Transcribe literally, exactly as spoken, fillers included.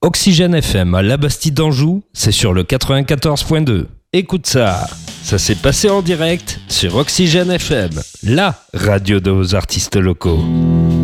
Oxygène F M à La Bastide d'Anjou, c'est sur le quatre-vingt-quatorze point deux. Écoute ça, ça s'est passé en direct sur Oxygène F M, la radio de vos artistes locaux.